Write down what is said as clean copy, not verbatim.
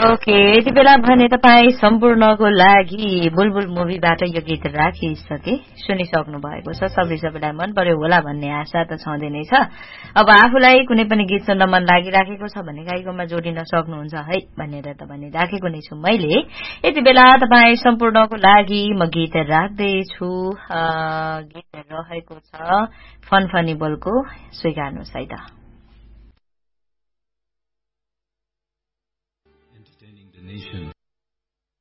okay यति बेला भने तपाईँ सम्पूर्णको लागि बुलबुल मुभीबाट यो गीत राखिसके सुनिसक्नु भएको छ सबैलाई मन पर्यो होला भन्ने आशा त छँदै नै छ अब आफूलाई कुनै पनि गीत सुन्न मन लागिराखेको छ भने गाईकोमा जोडिन सक्नुहुन्छ है भनेर त भनिराखेको नै छु मैले यति बेला तपाईँ सम्पूर्णको लागि म गीत राख्दैछु गीत रहेको छ फनफनी बोलको स्वीकार्नुहोस् है त Nation